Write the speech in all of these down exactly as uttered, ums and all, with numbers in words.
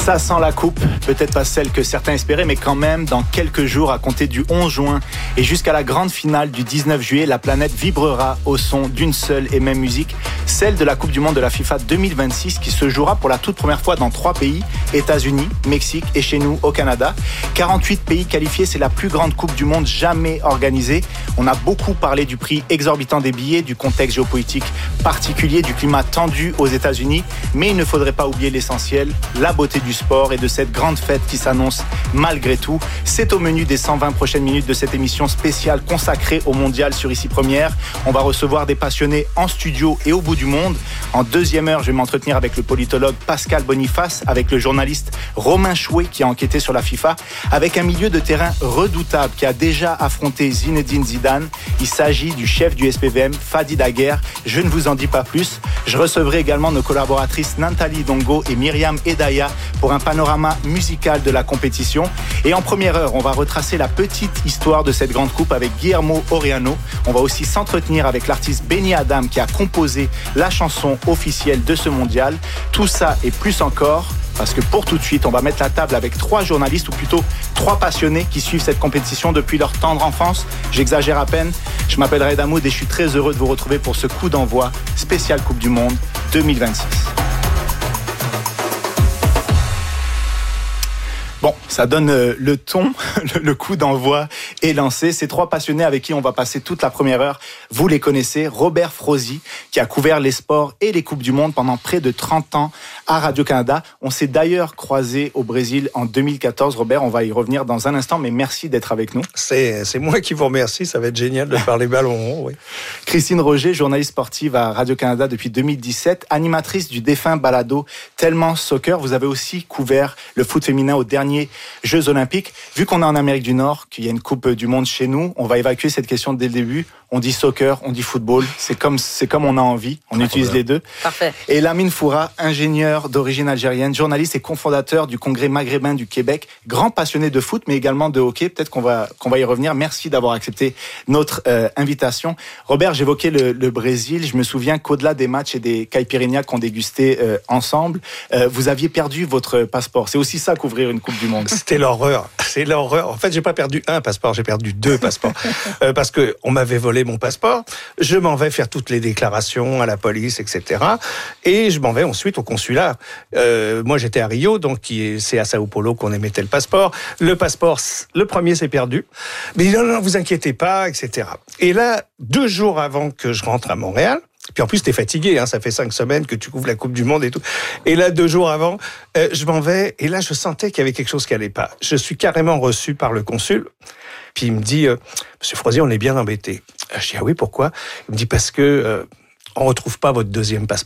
Ça sent la coupe, peut-être pas celle que certains espéraient, mais quand même, dans quelques jours, à compter du onze juin et jusqu'à la grande finale du dix-neuf juillet, la planète vibrera au son d'une seule et même musique, celle de la Coupe du Monde de la FIFA deux mille vingt-six, qui se jouera pour la toute première fois dans trois pays, États-Unis, Mexique et chez nous au Canada. quarante-huit pays qualifiés, c'est la plus grande Coupe du Monde jamais organisée. On a beaucoup parlé du prix exorbitant des billets, du contexte géopolitique particulier, du climat tendu aux États-Unis, mais il ne faudrait pas oublier l'essentiel, la beauté du sport et de cette grande fête qui s'annonce malgré tout. C'est au menu des cent vingt prochaines minutes de cette émission spéciale consacrée au mondial sur Ici Première. On va recevoir des passionnés en studio et au bout du monde. En deuxième heure, je vais m'entretenir avec le politologue Pascal Boniface, avec le journaliste Romain Chouet qui a enquêté sur la FIFA, avec un milieu de terrain redoutable qui a déjà affronté Zinedine Zidane. Il s'agit du chef du S P V M, Fadi Daguerre. Je ne vous en dis pas plus. Je recevrai également nos collaboratrices Nathalie Dongo et Myriam Edaya pour un panorama musical de la compétition. Et en première heure, on va retracer la petite histoire de cette grande coupe avec Guillermo Oriano. On va aussi s'entretenir avec l'artiste Benny Adam qui a composé la chanson officielle de ce mondial. Tout ça et plus encore, parce que pour tout de suite, on va mettre la table avec trois journalistes, ou plutôt trois passionnés qui suivent cette compétition depuis leur tendre enfance. J'exagère à peine. Je m'appelle Raed Hamoud et je suis très heureux de vous retrouver pour ce coup d'envoi spécial Coupe du Monde deux mille vingt-six. Bon, ça donne euh, le ton, le, le coup d'envoi est lancé. Ces trois passionnés avec qui on va passer toute la première heure, vous les connaissez. Robert Frozy, qui a couvert les sports et les Coupes du Monde pendant près de trente ans à Radio-Canada. On s'est d'ailleurs croisé au Brésil en deux mille quatorze. Robert, on va y revenir dans un instant, mais merci d'être avec nous. C'est, c'est moi qui vous remercie, ça va être génial de parler ballon rond. Oui. Christine Roger, journaliste sportive à Radio-Canada depuis deux mille dix-sept, animatrice du défunt balado Tellement Soccer. Vous avez aussi couvert le foot féminin au dernier Jeux Olympiques. Vu qu'on est en Amérique du Nord, qu'il y a une Coupe du Monde chez nous, on va évacuer cette question dès le début. On dit soccer, on dit football. C'est comme, c'est comme on a envie. On utilise les deux. Parfait. Et Lamine Foura, ingénieur d'origine algérienne, journaliste et cofondateur du Congrès maghrébin du Québec, grand passionné de foot, mais également de hockey. Peut-être qu'on va, qu'on va y revenir. Merci d'avoir accepté notre euh, invitation. Robert, j'évoquais le, le Brésil. Je me souviens qu'au-delà des matchs et des caipirinhas qu'on dégustait euh, ensemble, euh, vous aviez perdu votre passeport. C'est aussi ça couvrir une Coupe du Monde. C'était l'horreur. C'est l'horreur. En fait, j'ai pas perdu un passeport, j'ai perdu deux passeports. euh, parce que on m'avait volé mon passeport. Je m'en vais faire toutes les déclarations à la police, et cetera. Et je m'en vais ensuite au consulat. Euh, moi, j'étais à Rio, donc c'est à Sao Paulo qu'on émettait le passeport. Le passeport, le premier s'est perdu. Mais non, non, vous inquiétez pas, et cetera. Et là, deux jours avant que je rentre à Montréal, puis en plus, t'es fatigué, hein, ça fait cinq semaines que tu couvres la Coupe du Monde et tout. Et là, deux jours avant, euh, je m'en vais, et là, je sentais qu'il y avait quelque chose qui allait pas. Je suis carrément reçu par le consul, puis il me dit euh, « Monsieur Frozy, on est bien embêté. » Je dis « Ah oui, pourquoi ?» Il me dit « Parce que euh, on retrouve pas votre deuxième passeport. »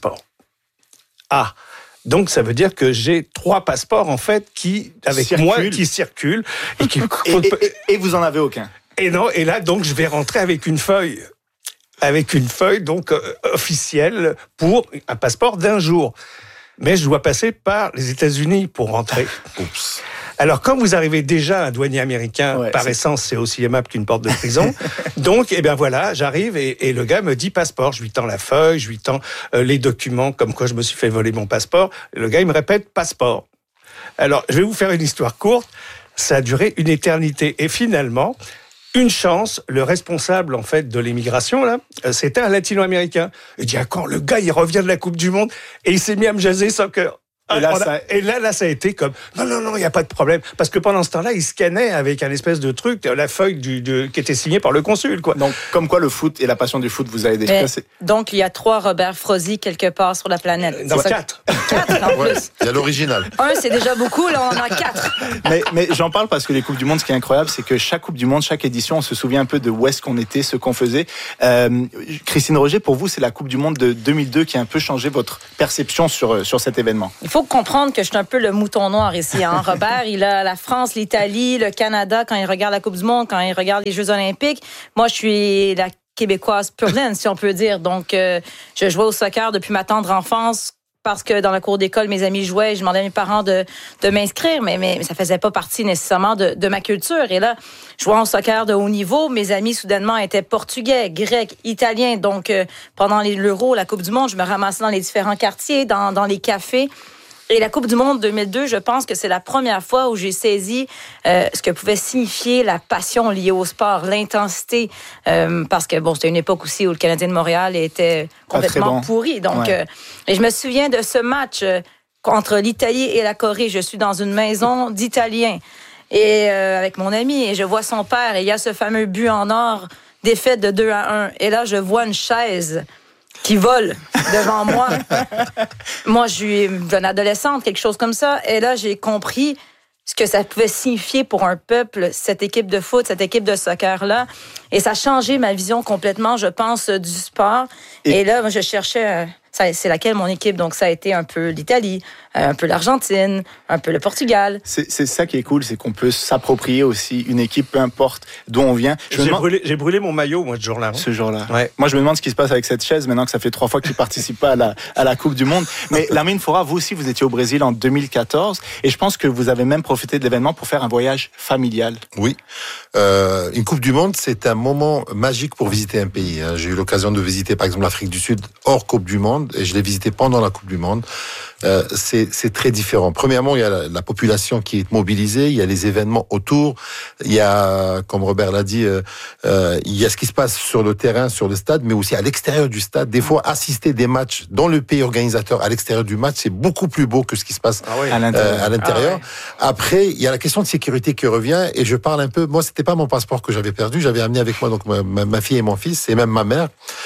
Ah, donc ça veut dire que j'ai trois passeports, en fait, qui, avec Circule. moi, qui circulent. Et, qui... et, et, et, et vous en avez aucun. Et non, et là, donc, je vais rentrer avec une feuille. avec une feuille donc euh, officielle pour un passeport d'un jour. Mais je dois passer par les États-Unis pour rentrer. Oups. Alors, quand vous arrivez déjà à un douanier américain, ouais, par c'est... essence, c'est aussi aimable qu'une porte de prison. Donc, eh bien voilà, j'arrive et, et le gars me dit passeport. Je lui tends la feuille, je lui tends euh, les documents comme quoi je me suis fait voler mon passeport. Et le gars, il me répète passeport. Alors, je vais vous faire une histoire courte. Ça a duré une éternité. Et finalement, une chance, le responsable en fait de l'immigration là, c'était un latino-américain. Il dit ah, quand le gars il revient de la Coupe du Monde et il s'est mis à me jaser soccer. Et là, a, ça... et là, là, ça a été comme non, non, non, il y a pas de problème, parce que pendant ce temps-là, il scannait avec un espèce de truc la feuille du, de, qui était signée par le consul, quoi. Donc, comme quoi le foot et la passion du foot vous avez déjà passé. Donc, il y a trois Robert Frozy quelque part sur la planète. Euh, non, quatre. Quatre en ouais, plus. il y a l'original. Un, c'est déjà beaucoup. Là, on en a quatre. Mais, mais j'en parle parce que les Coupes du Monde, ce qui est incroyable, c'est que chaque Coupe du Monde, chaque édition, on se souvient un peu de où est-ce qu'on était, ce qu'on faisait. Euh, Christine Roger, pour vous, c'est la Coupe du Monde de deux mille deux qui a un peu changé votre perception sur sur cet événement. Il faut comprendre que je suis un peu le mouton noir ici. Hein? Robert, il a la France, l'Italie, le Canada quand il regarde la Coupe du Monde, quand il regarde les Jeux Olympiques. Moi, je suis la Québécoise pure laine, si on peut dire. Donc, euh, je jouais au soccer depuis ma tendre enfance. Parce que dans la cour d'école, mes amis jouaient, je demandais à mes parents de, de m'inscrire, mais, mais, mais ça faisait pas partie nécessairement de, de ma culture. Et là, jouant au soccer de haut niveau, mes amis, soudainement, étaient portugais, grecs, italiens. Donc, euh, pendant les, l'Euro, la Coupe du Monde, je me ramassais dans les différents quartiers, dans, dans les cafés. Et la Coupe du Monde deux mille deux, je pense que c'est la première fois où j'ai saisi euh, ce que pouvait signifier la passion liée au sport, l'intensité, euh, parce que bon, c'était une époque aussi où le Canadien de Montréal était complètement bon. pourri. Donc, ouais. euh, et je me souviens de ce match euh, entre l'Italie et la Corée. Je suis dans une maison d'Italiens et euh, avec mon ami et je vois son père et il y a ce fameux but en or, défaite de deux à un. Et là, je vois une chaise qui vole devant moi. Moi, je suis une adolescente, quelque chose comme ça. Et là, j'ai compris ce que ça pouvait signifier pour un peuple, cette équipe de foot, cette équipe de soccer-là. Et ça a changé ma vision complètement, je pense, du sport. Et, Et là, moi, je cherchais... Euh, ça, c'est laquelle mon équipe? Donc, ça a été un peu l'Italie, un peu l'Argentine, un peu le Portugal. C'est, c'est ça qui est cool, c'est qu'on peut s'approprier aussi une équipe, peu importe d'où on vient. Je j'ai, demande... brûlé, j'ai brûlé mon maillot, moi, ce jour-là. Hein. Ce jour-là. Ouais. Moi, je me demande ce qui se passe avec cette chaise, maintenant que ça fait trois fois qu'il ne participe pas à la, à la Coupe du Monde. Mais Lamine Foura, vous aussi, vous étiez au Brésil en deux mille quatorze. Et je pense que vous avez même profité de l'événement pour faire un voyage familial. Oui. Euh, une Coupe du Monde, c'est un moment magique pour visiter un pays. Hein. J'ai eu l'occasion de visiter, par exemple, l'Afrique du Sud hors Coupe du Monde. Et je l'ai visité pendant la Coupe du Monde. Euh, c'est, c'est très différent. Premièrement, il y a la, la population qui est mobilisée, il y a les événements autour, il y a, comme Robert l'a dit, euh, euh, il y a ce qui se passe sur le terrain, sur le stade, mais aussi à l'extérieur du stade. Des fois, assister des matchs dans le pays organisateur, à l'extérieur du match, c'est beaucoup plus beau que ce qui se passe ah oui. à l'intérieur. Euh, à l'intérieur. Ah ouais. Après, il y a la question de sécurité qui revient, et je parle un peu. Moi, c'était pas mon passeport que j'avais perdu, j'avais amené avec moi donc ma, ma fille et mon fils, et même ma mère.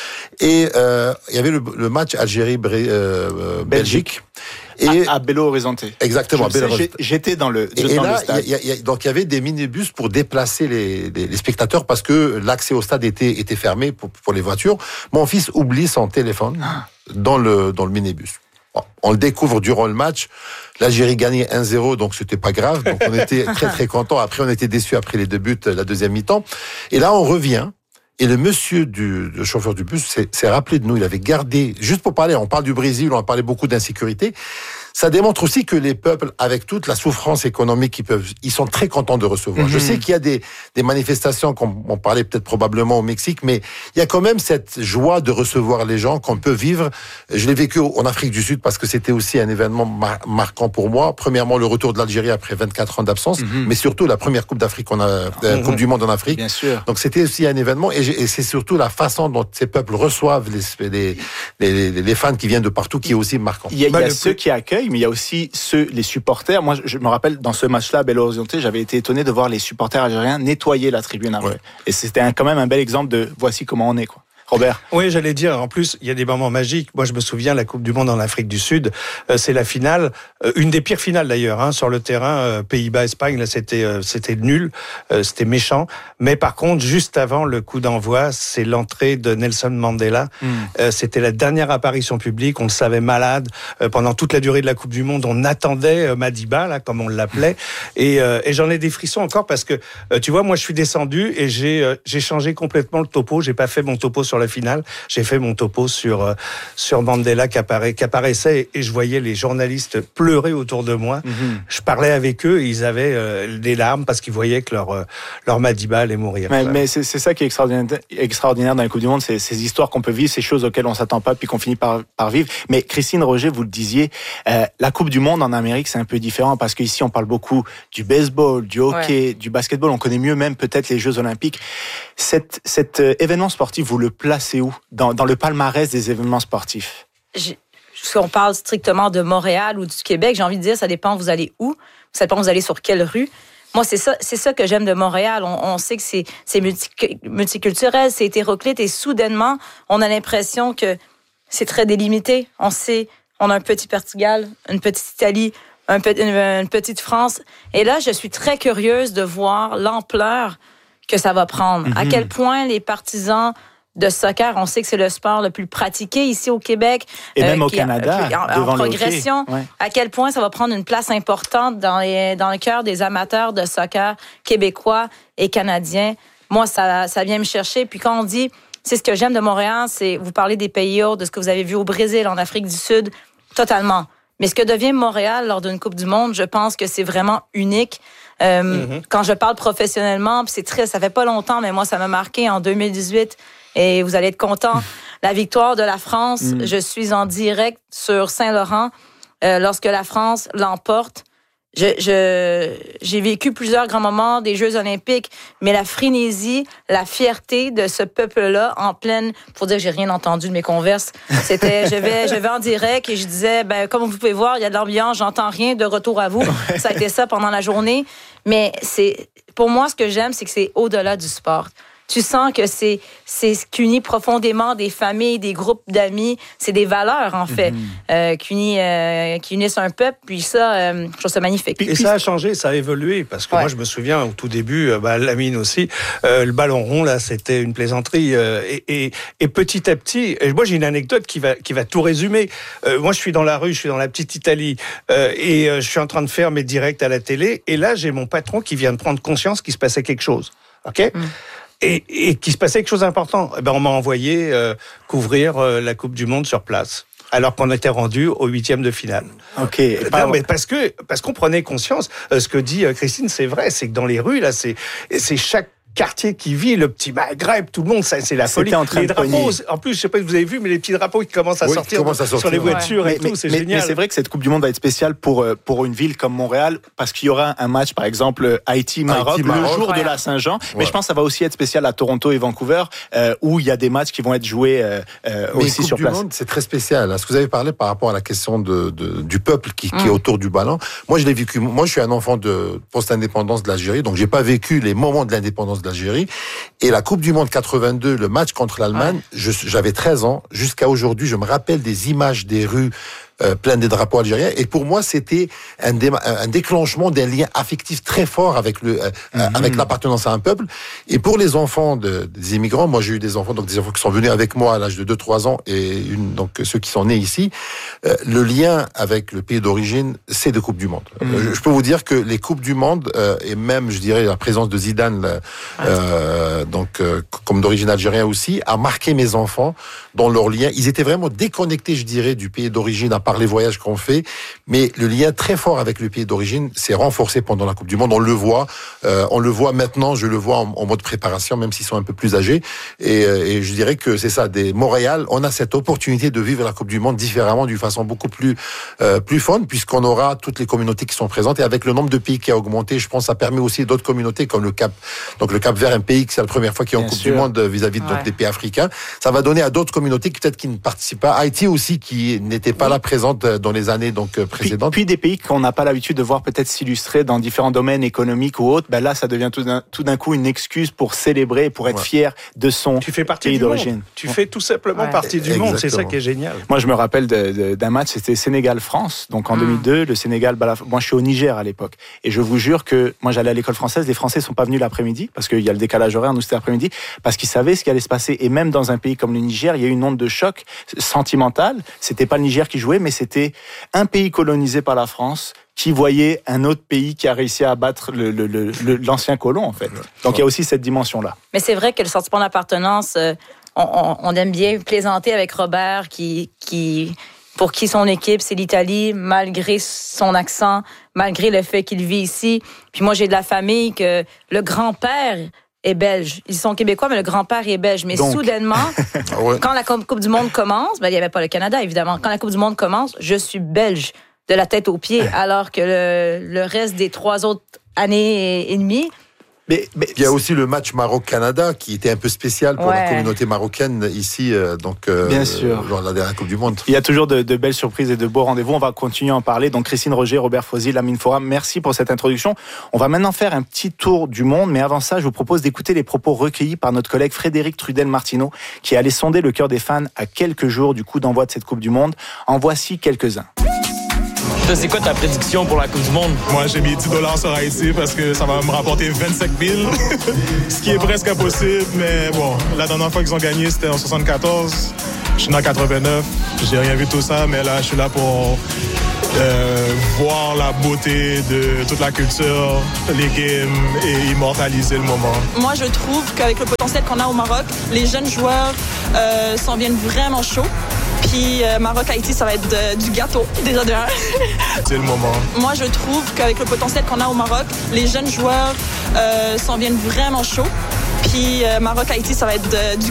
Et euh, il y avait le, le match Algérie-Belgique. Euh, Belgique. Et à, à Belo Horizonte. Exactement. Sais, j'ai, j'étais dans le, et, dans et là, le stade. Y a, y a, donc il y avait des minibus pour déplacer les, les, les spectateurs parce que l'accès au stade était, était fermé pour, pour les voitures. Mon fils oublie son téléphone ah. dans le dans le minibus. Bon, on le découvre durant le match. L'Algérie gagnait un zéro, donc c'était pas grave. Donc on était très très contents. Après, on était déçus après les deux buts, la deuxième mi-temps. Et là, on revient. Et le monsieur du le chauffeur du bus s'est, s'est rappelé de nous. Il avait gardé, juste pour parler, on parle du Brésil, on a parlé beaucoup d'insécurité. Ça démontre aussi que les peuples, avec toute la souffrance économique qu'ils peuvent, ils sont très contents de recevoir. Mm-hmm. Je sais qu'il y a des, des manifestations, qu'on on parlait peut-être probablement au Mexique, mais il y a quand même cette joie de recevoir les gens qu'on peut vivre. Je l'ai vécu en Afrique du Sud parce que c'était aussi un événement mar- marquant pour moi. Premièrement, le retour de l'Algérie après vingt-quatre ans d'absence, mm-hmm. mais surtout la première Coupe d'Afrique, on a, euh, mm-hmm. Coupe du Monde en Afrique. Bien sûr. Donc c'était aussi un événement et, et c'est surtout la façon dont ces peuples reçoivent les, les, les, les, les fans qui viennent de partout qui est aussi marquant. Il y a, il y a ceux qui accueillent, mais il y a aussi ceux, les supporters. Moi, je me rappelle, dans ce match-là, à Belo Horizonte, j'avais été étonné de voir les supporters algériens nettoyer la tribune après. Ouais. Et c'était un, quand même un bel exemple de voici comment on est, quoi. Robert. Oui, j'allais dire, en plus, il y a des moments magiques. Moi, je me souviens, la Coupe du Monde en Afrique du Sud, euh, c'est la finale, euh, une des pires finales d'ailleurs, hein, sur le terrain, euh, Pays-Bas-Espagne, là, c'était, euh, c'était nul, euh, c'était méchant. Mais par contre, juste avant le coup d'envoi, c'est l'entrée de Nelson Mandela. Mm. Euh, c'était la dernière apparition publique, on le savait malade. Euh, pendant toute la durée de la Coupe du Monde, on attendait euh, Madiba, là, comme on l'appelait. Et, euh, et j'en ai des frissons encore parce que, euh, tu vois, moi, je suis descendu et j'ai, euh, j'ai changé complètement le topo. J'ai pas fait mon topo sur la finale, j'ai fait mon topo sur euh, sur Mandela qui, apparaît, qui apparaissait et, et je voyais les journalistes pleurer autour de moi. Mm-hmm. Je parlais avec eux et ils avaient euh, des larmes parce qu'ils voyaient que leur euh, leur Madiba allait mourir. Mais, mais c'est, c'est ça qui est extraordinaire, extraordinaire dans la Coupe du Monde, c'est ces histoires qu'on peut vivre, ces choses auxquelles on s'attend pas puis qu'on finit par par vivre. Mais Christine Roger, vous le disiez, euh, la Coupe du Monde en Amérique c'est un peu différent parce qu'ici on parle beaucoup du baseball, du hockey, ouais. du basketball. On connaît mieux même peut-être les Jeux Olympiques. Cet cet euh, événement sportif, vous le placez où dans, dans le palmarès des événements sportifs? J'ai, si on parle strictement de Montréal ou du Québec, j'ai envie de dire, ça dépend vous allez où, ça dépend vous allez sur quelle rue. Moi, c'est ça, c'est ça que j'aime de Montréal. On, on sait que c'est, c'est multi, multiculturel, c'est hétéroclite et soudainement, on a l'impression que c'est très délimité. On sait, on a un petit Portugal, une petite Italie, un, une, une petite France. Et là, je suis très curieuse de voir l'ampleur que ça va prendre. Mm-hmm. À quel point les partisans de soccer, on sait que c'est le sport le plus pratiqué ici au Québec. Et euh, même au Canada, en, devant en progression. Ouais. À quel point ça va prendre une place importante dans, les, dans le cœur des amateurs de soccer québécois et canadiens. Moi, ça, ça vient me chercher. Puis quand on dit, c'est ce que j'aime de Montréal, c'est vous parlez des pays hauts, de ce que vous avez vu au Brésil, en Afrique du Sud, totalement. Mais ce que devient Montréal lors d'une Coupe du Monde, je pense que c'est vraiment unique. Euh, mm-hmm. Quand je parle professionnellement, puis c'est très, ça fait pas longtemps, mais moi, ça m'a marqué en deux mille dix-huit. Et vous allez être contents. La victoire de la France, mm. je suis en direct sur Saint-Laurent euh, lorsque la France l'emporte. Je, je, j'ai vécu plusieurs grands moments des Jeux olympiques, mais la frénésie, la fierté de ce peuple-là en pleine... Faut dire que j'ai rien entendu de mes converses. C'était, je vais, je vais en direct et je disais, ben, comme vous pouvez voir, il y a de l'ambiance, j'entends rien, de retour à vous. Ça a été ça pendant la journée. Mais c'est, pour moi, ce que j'aime, c'est que c'est au-delà du sport. Tu sens que c'est, c'est ce qui unit profondément des familles, des groupes d'amis. C'est des valeurs, en fait, mm-hmm. euh, qui, unit, euh, qui unissent un peuple. Puis ça, euh, je trouve ça magnifique. Et, et ça a changé, ça a évolué. Parce que ouais. moi, je me souviens, au tout début, euh, bah, Lamine aussi, euh, le ballon rond, là, c'était une plaisanterie. Euh, et, et, et petit à petit, et moi, j'ai une anecdote qui va, qui va tout résumer. Euh, moi, je suis dans la rue, je suis dans la petite Italie. Euh, et euh, je suis en train de faire mes directs à la télé. Et là, j'ai mon patron qui vient de prendre conscience qu'il se passait quelque chose. OK ? Mm. Et, et qu'il se passait quelque chose d'important. Eh ben, on m'a envoyé euh, couvrir euh, la Coupe du Monde sur place, alors qu'on était rendu au huitième de finale. Ok. Non, mais parce que parce qu'on prenait conscience. Euh, ce que dit euh, Christine, c'est vrai, c'est que dans les rues là, c'est c'est chaque quartier qui vit, le petit Maghreb, tout le monde, ça, c'est la folie. En, train les de drapeaux, pogner. En plus, je sais pas si vous avez vu, mais les petits drapeaux qui commencent à, oui, sortir, commencent à sortir sur les voitures ouais. et mais, tout, c'est mais, génial. Mais c'est vrai que cette Coupe du Monde va être spéciale pour, pour une ville comme Montréal, parce qu'il y aura un match, par exemple, Haïti-Maroc, le jour ouais. de la Saint-Jean. Ouais. Mais je pense que ça va aussi être spécial à Toronto et Vancouver, euh, où il y a des matchs qui vont être joués euh, euh, aussi Coupe sur du place. Monde, c'est très spécial. Est-ce que vous avez parlé par rapport à la question de, de, du peuple qui, mm. qui est autour du ballon? Moi, je l'ai vécu. Moi, je suis un enfant de post-indépendance de l'Algérie, donc j'ai pas vécu les moments de l'indépendance de l'Algérie. Et la Coupe du Monde quatre-vingt-deux, le match contre l'Allemagne, ouais. je, j'avais treize ans. Jusqu'à aujourd'hui, je me rappelle des images des rues euh, pleines des drapeaux algériens. Et pour moi, c'était un, dé, un déclenchement d'un lien affectif très fort avec le, euh, mm-hmm. avec l'appartenance à un peuple. Et pour les enfants de, des immigrants, moi j'ai eu des enfants, donc des enfants qui sont venus avec moi à l'âge de deux trois ans, et une, donc ceux qui sont nés ici. Euh, le lien avec le pays d'origine, c'est de Coupe du Monde. Mm-hmm. Je, je peux vous dire que les Coupes du Monde, euh, et même, je dirais, la présence de Zidane, euh, donc euh, comme d'origine algérienne aussi, a marqué mes enfants dans leur lien. Ils étaient vraiment déconnectés, je dirais, du pays d'origine, à part les voyages qu'on fait, mais le lien très fort avec le pays d'origine s'est renforcé pendant la Coupe du Monde. On le voit, euh, on le voit maintenant, je le vois en, en mode préparation, même s'ils sont un peu plus âgés. Et, et je dirais que c'est ça, des Montréal, on a cette opportunité de vivre la Coupe du Monde différemment, d'une façon beaucoup plus euh, plus fun, puisqu'on aura toutes les communautés qui sont présentes. Et avec le nombre de pays qui a augmenté, je pense que ça permet aussi d'autres communautés, comme le Cap, donc le Cap Vert, un pays qui c'est la première fois qu'il y a en Coupe sûr. du Monde vis-à-vis ouais. donc, des pays africains. Ça va donner à d'autres communautés qui peut-être qui ne participent pas. Haïti aussi, qui n'était pas oui. là présente dans les années donc précédentes. Puis, puis des pays qu'on n'a pas l'habitude de voir peut-être s'illustrer dans différents domaines économiques ou autres. Ben là, ça devient tout d'un, tout d'un coup une excuse pour célébrer, pour être ouais. fier de son tu fais partie pays du d'origine. Monde. Tu ouais. fais tout simplement ouais. partie du Exactement. monde. C'est ça qui est génial. Moi, je me rappelle de, de, d'un match, c'était Sénégal-France. Donc en mmh. deux mille deux, le Sénégal. Bah, moi, je suis au Niger à l'époque, et je vous jure que moi, j'allais à l'école française. Les Français sont pas venus l'après-midi parce qu'il y a le décalage horaire. Nous, c'était l'après-midi parce qu'ils savaient ce qui allait se passer. Et même dans un pays comme le Niger, il y a eu une onde de choc sentimentale. C'était pas le Niger qui jouait, mais c'était un pays colonisé par la France qui voyait un autre pays qui a réussi à abattre le, le, le, le, l'ancien colon, en fait. Donc, il y a aussi cette dimension-là. Mais c'est vrai que le sentiment d'appartenance, euh, on, on, on aime bien plaisanter avec Robert, qui, qui, pour qui son équipe, c'est l'Italie, malgré son accent, malgré le fait qu'il vit ici. Puis moi, j'ai de la famille que le grand-père est belge. Ils sont québécois, mais le grand-père est belge. Mais Donc. soudainement, ouais. quand la Coupe du Monde commence, ben, il n'y avait pas le Canada, évidemment. Quand la Coupe du Monde commence, je suis belge de la tête aux pieds, alors que le, le reste des trois autres années et, et demie... Mais, mais il y a aussi le match Maroc-Canada qui était un peu spécial pour ouais. la communauté marocaine ici, euh, donc euh, bien sûr. Lors de la dernière Coupe du Monde. Il y a toujours de, de belles surprises et de beaux rendez-vous. On va continuer à en parler. Donc Christine Roger, Robert Fauzi, Lamine Forum, merci pour cette introduction. On va maintenant faire un petit tour du monde, mais avant ça, je vous propose d'écouter les propos recueillis par notre collègue Frédéric Trudel-Martineau, qui est allé sonder le cœur des fans à quelques jours du coup d'envoi de cette Coupe du Monde. En voici quelques-uns. C'est quoi ta prédiction pour la Coupe du Monde? Moi, j'ai mis dix dollars sur Haïti parce que ça va me rapporter vingt-cinq mille, ce qui est presque impossible. Mais bon, la dernière fois qu'ils ont gagné, c'était en soixante-quatorze. Je suis né en quatre-vingt-neuf. J'ai rien vu de tout ça, mais là, je suis là pour euh, voir la beauté de toute la culture, les games et immortaliser le moment. Moi, je trouve qu'avec le potentiel qu'on a au Maroc, les jeunes joueurs euh, s'en viennent vraiment chauds. Puis euh, Maroc-Haïti, ça va être de, du gâteau, déjà de un. C'est le moment. Moi, je trouve qu'avec le potentiel qu'on a au Maroc, les jeunes joueurs euh, s'en viennent vraiment chauds. Puis euh, Maroc-Haïti, ça va être de, du